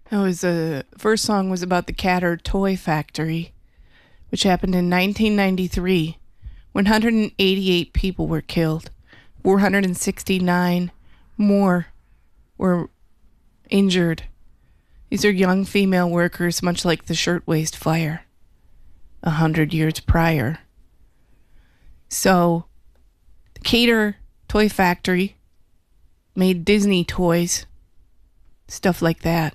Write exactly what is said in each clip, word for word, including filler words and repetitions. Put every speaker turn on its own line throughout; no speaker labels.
That was the first song was about the Catter Toy Factory, which happened in nineteen ninety-three. one hundred eighty-eight people were killed. four hundred sixty-nine more were injured. These are young female workers, much like the Shirtwaist Fire a hundred years prior. So, the Cater Toy Factory made Disney toys, stuff like that.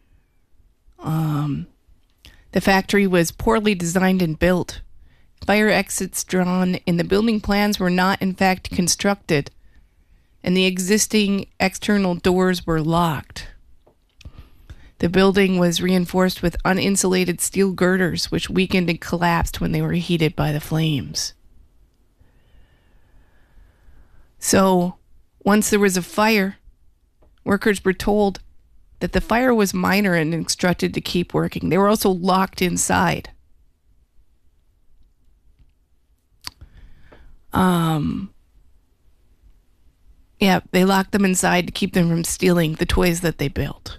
Um, the factory was poorly designed and built. Fire exits drawn in the building plans were not in fact constructed, and the existing external doors were locked. The building was reinforced with uninsulated steel girders, which weakened and collapsed when they were heated by the flames. So, once there was a fire, workers were told that the fire was minor and instructed to keep working. They were also locked inside. Um, yeah, they locked them inside to keep them from stealing the toys that they built.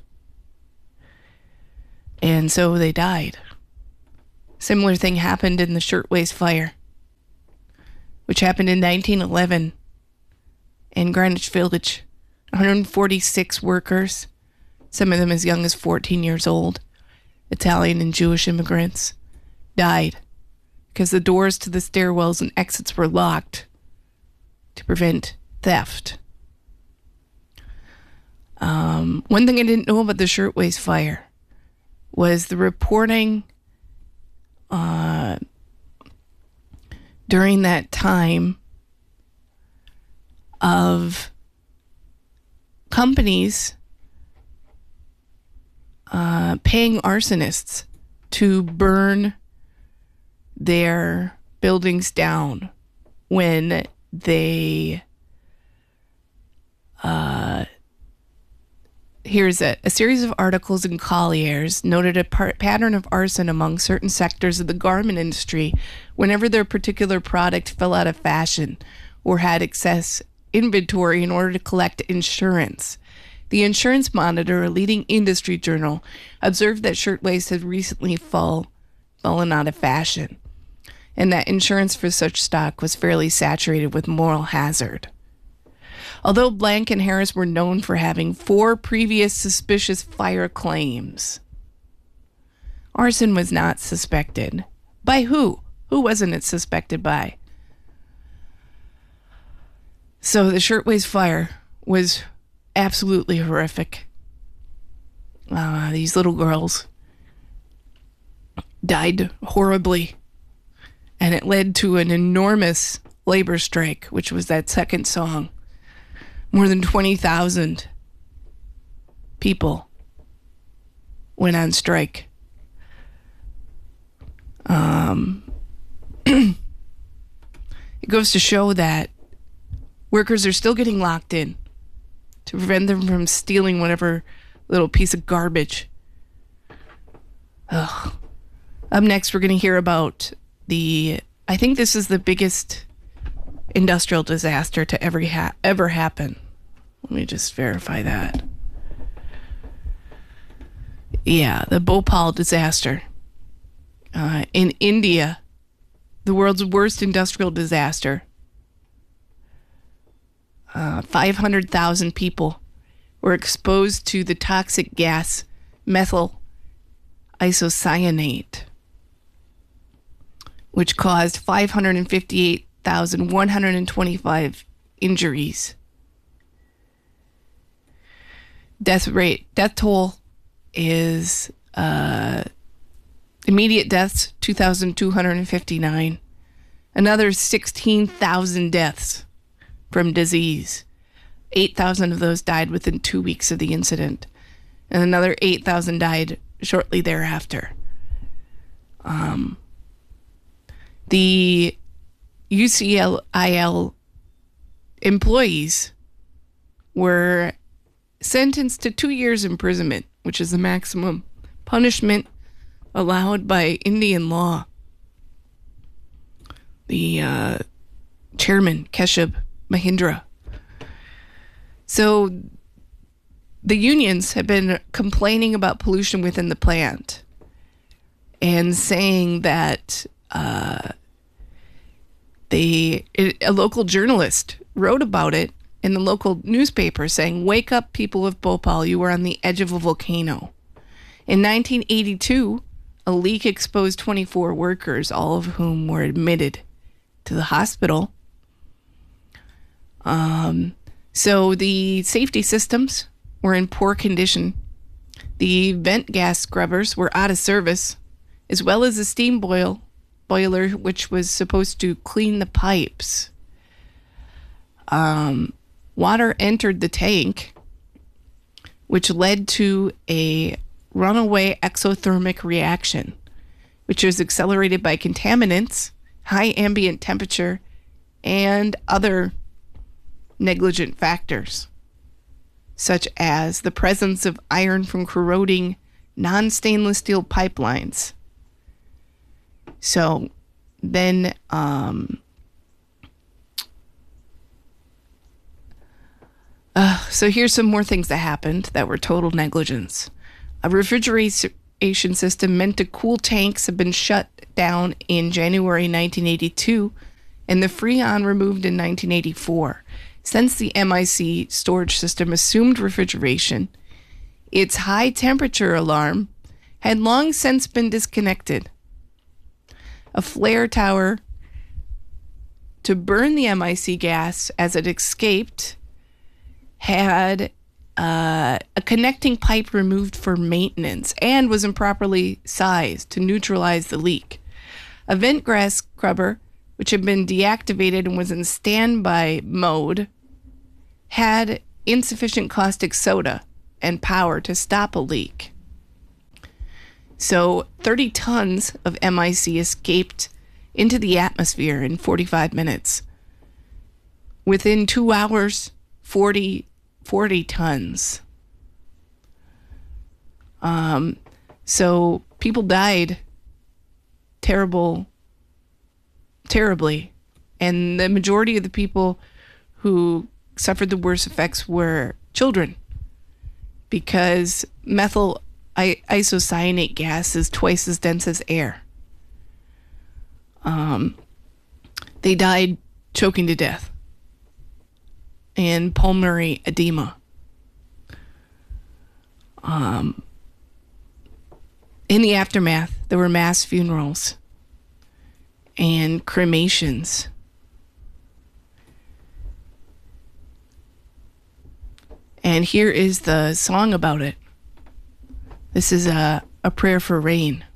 And so they died. Similar thing happened in the Shirtwaist Fire, which happened in nineteen eleven in Greenwich Village. one hundred forty-six workers, some of them as young as fourteen years old, Italian and Jewish immigrants, died because the doors to the stairwells and exits were locked to prevent theft. Um, one thing I didn't know about the Shirtwaist Fire was the reporting uh, during that time of companies uh, paying arsonists to burn their buildings down when they uh, here's a, a series of articles in Collier's noted a par- pattern of arson among certain sectors of the garment industry whenever their particular product fell out of fashion or had excess inventory in order to collect insurance. The Insurance Monitor, a leading industry journal, observed that shirtwaist had recently fall, fallen out of fashion, and that insurance for such stock was fairly saturated with moral hazard. Although Blank and Harris were known for having four previous suspicious fire claims, arson was not suspected. By who? Who wasn't it suspected by? So the Shirtwaist Fire was absolutely horrific. Uh, these little girls died horribly, and it led to an enormous labor strike, which was that second song. More than twenty thousand people went on strike. Um, it goes to show that workers are still getting locked in to prevent them from stealing whatever little piece of garbage. Ugh. Up next, we're going to hear about the, I think this is the biggest industrial disaster to ever, ha- ever happen. Let me just verify that. Yeah, the Bhopal disaster. Uh, in India, the world's worst industrial disaster. Uh, five hundred thousand people were exposed to the toxic gas methyl isocyanate, which caused five hundred fifty-eight thousand one hundred twenty-five injuries. Death rate, death toll is uh, immediate deaths, two thousand two hundred fifty-nine. Another sixteen thousand deaths from disease. eight thousand of those died within two weeks of the incident, and another eight thousand died shortly thereafter. Um, the U C L I L employees were sentenced to two years imprisonment, which is the maximum punishment allowed by Indian law. The uh, chairman, Keshab Mahindra. So the unions have been complaining about pollution within the plant and saying that uh, they, a local journalist wrote about it in the local newspaper saying, "Wake up, people of Bhopal, you are on the edge of a volcano." In nineteen eighty-two, a leak exposed twenty-four workers, all of whom were admitted to the hospital. Um, so the safety systems were in poor condition. The vent gas scrubbers were out of service, as well as the steam boil boiler, which was supposed to clean the pipes. Um, water entered the tank, which led to a runaway exothermic reaction, which was accelerated by contaminants, high ambient temperature, and other negligent factors, such as the presence of iron from corroding non-stainless steel pipelines. So then um, uh, so here's some more things that happened that were total negligence. A refrigeration system meant to cool tanks had been shut down in January nineteen eighty-two, and the Freon removed in nineteen eighty-four. Since the M I C storage system assumed refrigeration, its high temperature alarm had long since been disconnected. A flare tower to burn the M I C gas as it escaped had uh, a connecting pipe removed for maintenance and was improperly sized to neutralize the leak. A vent gas scrubber, which had been deactivated and was in standby mode, had insufficient caustic soda and power to stop a leak. So thirty tons of M I C escaped into the atmosphere in forty-five minutes. Within two hours, forty, forty tons. Um, so people died terrible, terribly. And the majority of the people who suffered the worst effects were children, because methyl isocyanate gas is twice as dense as air. Um, they died choking to death and pulmonary edema. Um, in the aftermath, there were mass funerals and cremations. And here is the song about it. This is a, a prayer for rain.